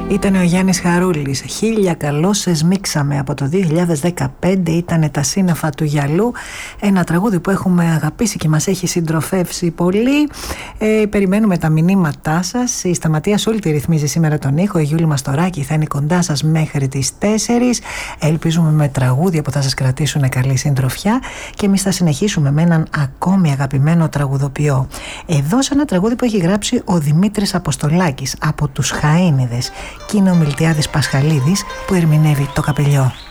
Ήταν ο Γιάννης Χαρούλης. Χίλια καλώσες μίξαμε από το 2015. Ήτανε τα σύννεφα του γυαλού. Ένα τραγούδι που έχουμε αγαπήσει και μας έχει συντροφεύσει πολύ. Περιμένουμε τα μηνύματά σας. Η Σταματίας όλη τη ρυθμίζει σήμερα τον ήχο. Η Γιούλη Μαστοράκη θα είναι κοντά σας μέχρι τις 4. Ελπίζουμε με τραγούδια που θα σας κρατήσουν καλή συντροφιά. Και εμείς θα συνεχίσουμε με έναν ακόμη αγαπημένο τραγουδοποιό. Εδώ σε ένα τραγούδι που έχει γράψει ο Δημήτρης Αποστολάκης από τους Χαΐνιδες. Και είναι ο Μιλτιάδης Πασχαλίδης που ερμηνεύει το Καπελιό.